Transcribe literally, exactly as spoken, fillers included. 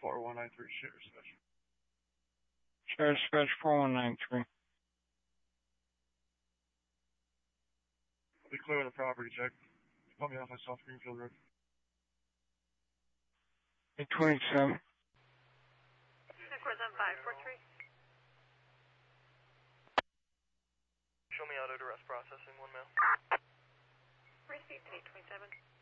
four one nine three, share special. Share special four one nine three. I'll be clear with the property check. Put me off my South Greenfield Road. eight twenty-seven. Represent five four three. Show me auto to rest processing, one male. Received eight twenty-seven.